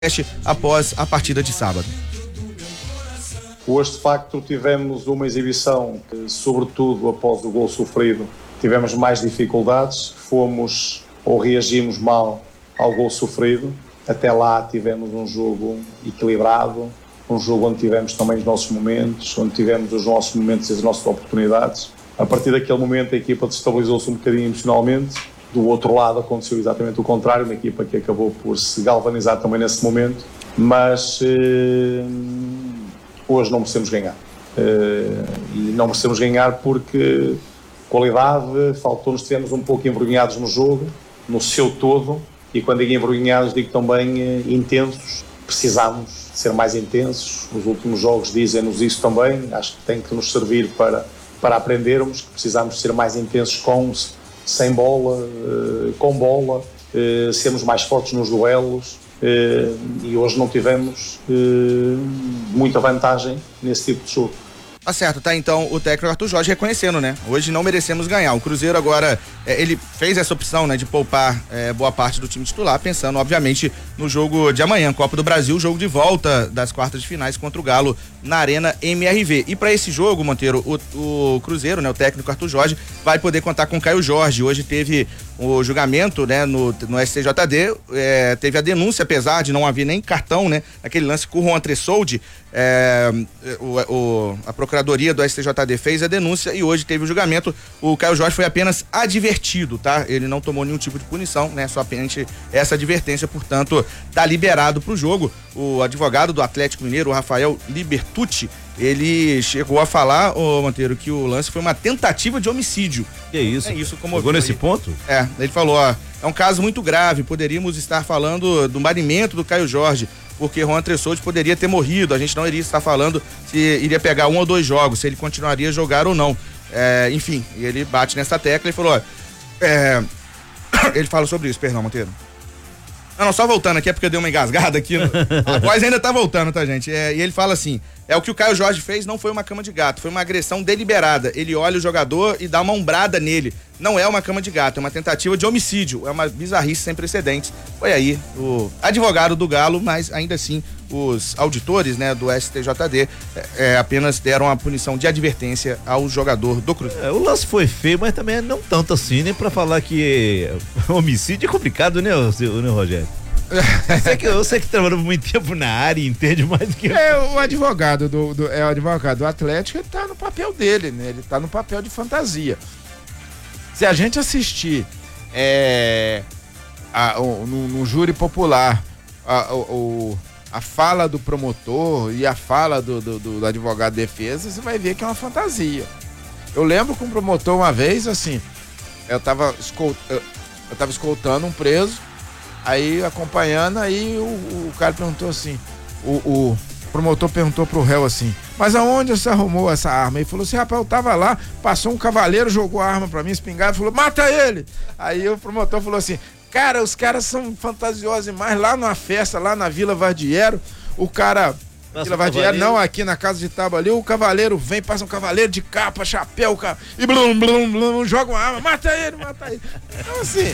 após a partida de sábado. Hoje, de facto, tivemos uma exibição que, sobretudo após o gol sofrido, tivemos mais dificuldades, ou reagimos mal ao gol sofrido. Até lá tivemos um jogo equilibrado, um jogo onde tivemos também os nossos momentos, onde tivemos os nossos momentos e as nossas oportunidades. A partir daquele momento a equipa desestabilizou-se um bocadinho emocionalmente. Do outro lado aconteceu exatamente o contrário, uma equipa que acabou por se galvanizar também nesse momento, mas hoje não merecemos ganhar. E não merecemos ganhar porque qualidade, faltou-nos, estivemos um pouco envergonhados no jogo, no seu todo, e quando digo envergonhados digo também intensos. Precisamos ser mais intensos, os últimos jogos dizem-nos isso também, acho que tem que nos servir para aprendermos, que precisamos ser mais intensos sem bola, com bola, sermos mais fortes nos duelos, e hoje não tivemos muita vantagem nesse tipo de jogo. Tá certo, tá então o técnico Arthur Jorge reconhecendo, né? Hoje não merecemos ganhar. O Cruzeiro agora, ele fez essa opção, né, de poupar boa parte do time titular, pensando, obviamente, no jogo de amanhã, Copa do Brasil, jogo de volta das quartas de finais contra o Galo na Arena MRV. E para esse jogo, Monteiro, o Cruzeiro, né, o técnico Arthur Jorge, vai poder contar com o Caio Jorge. Hoje teve o julgamento, né, no STJD, teve a denúncia, apesar de não haver nem cartão, né, aquele lance com o Juan Tressoldi, a Procuradoria do STJD fez a denúncia e hoje teve o julgamento. O Caio Jorge foi apenas advertido, tá? Ele não tomou nenhum tipo de punição, né? Só apenas essa advertência, portanto, tá liberado pro jogo. O advogado do Atlético Mineiro, o Rafael Libertucci, ele chegou a falar, Monteiro, que o lance foi uma tentativa de homicídio. Que isso? É isso, como chegou nesse ponto? Ele falou, é um caso muito grave, poderíamos estar falando do banimento do Caio Jorge, porque Juan Tressoldi poderia ter morrido, a gente não iria estar falando se iria pegar 1 ou 2 jogos, se ele continuaria a jogar ou não. Enfim, ele bate nessa tecla e falou, ele fala sobre isso, perdão, Monteiro. Não, só voltando aqui, é porque eu dei uma engasgada aqui. A voz ainda tá voltando, tá, gente? E ele fala assim, o que o Caio Jorge fez não foi uma cama de gato, foi uma agressão deliberada. Ele olha o jogador e dá uma ombrada nele. Não é uma cama de gato, é uma tentativa de homicídio, é uma bizarrice sem precedentes. Foi aí o advogado do Galo, mas ainda assim os auditores, né, do STJD apenas deram a punição de advertência ao jogador do Cruzeiro. O lance foi feio, mas também não tanto assim, nem pra falar que homicídio é complicado, né, Rogério? Eu sei que trabalhou muito tempo na área e entende mais do que o advogado o advogado do Atlético, ele tá no papel dele, né? Ele tá no papel de fantasia. Se a gente assistir no júri popular a fala do promotor e a fala do advogado de defesa, você vai ver que é uma fantasia. Eu lembro que um promotor uma vez, assim, eu tava escoltando um preso, aí acompanhando, aí o cara perguntou assim, o promotor perguntou pro réu assim, mas aonde você arrumou essa arma? Ele falou assim, rapaz, eu tava lá, passou um cavaleiro, jogou a arma pra mim, espingarda, falou, mata ele! Aí o promotor falou assim, cara, os caras são fantasiosos demais, lá numa festa, lá na Vila Vardiero, o cara... Vila Vardiero, não, aqui na casa de tábua ali, o cavaleiro vem, passa um cavaleiro de capa, chapéu, e blum, blum, blum, joga uma arma, mata ele. Então assim...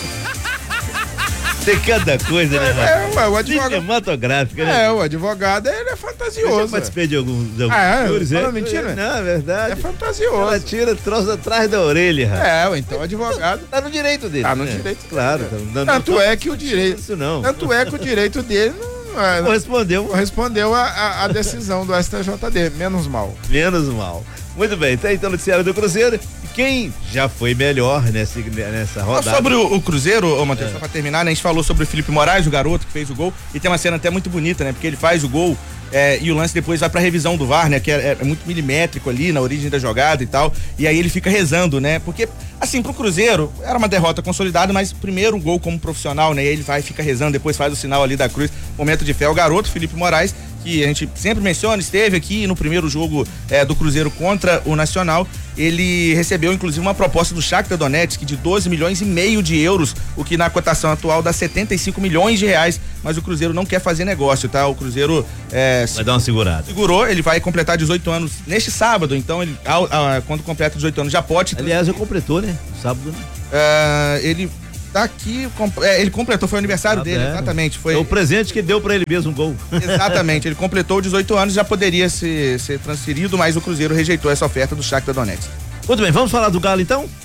Tem cada coisa, né? O advogado... Cinematográfica, né? O advogado, ele é fantasioso. Eu já participei de alguns fala mentira? Não, é verdade. É fantasioso. Ela tira troço atrás da orelha, rapaz. Então o advogado... Tá no direito dele. Tá no direito. Claro. Tanto é que o direito... Isso não. Tanto é que o direito dele correspondeu a decisão do STJD. Menos mal. Muito bem, tá então o noticiário do Cruzeiro. Quem já foi melhor nessa rodada? Sobre o Cruzeiro, Matheus, só pra terminar, né? A gente falou sobre o Felipe Moraes, o garoto que fez o gol, e tem uma cena até muito bonita, né? Porque ele faz o gol e o lance depois vai pra revisão do VAR, né? Que é muito milimétrico ali na origem da jogada e tal, e aí ele fica rezando, né? Porque, assim, pro Cruzeiro, era uma derrota consolidada, mas primeiro um gol como profissional, né? E aí ele fica rezando, depois faz o sinal ali da cruz, momento de fé. O garoto, Felipe Moraes, que a gente sempre menciona, esteve aqui no primeiro jogo do Cruzeiro contra o Nacional. Ele recebeu, inclusive, uma proposta do Shakhtar Donetsk de 12 milhões e meio de euros, o que na cotação atual dá 75 milhões de reais, mas o Cruzeiro não quer fazer negócio, tá? O Cruzeiro vai dar uma segurada. Segurou, ele vai completar 18 anos neste sábado, então ele, quando completa 18 anos já pode... Aliás, já completou, né? Sábado, né? Ele Tá aqui, ele completou, foi o aniversário dele, exatamente. Foi o presente que deu pra ele mesmo um gol. Exatamente, ele completou 18 anos, já poderia ser transferido, mas o Cruzeiro rejeitou essa oferta do Shakhtar Donetsk. Muito bem, vamos falar do Galo então?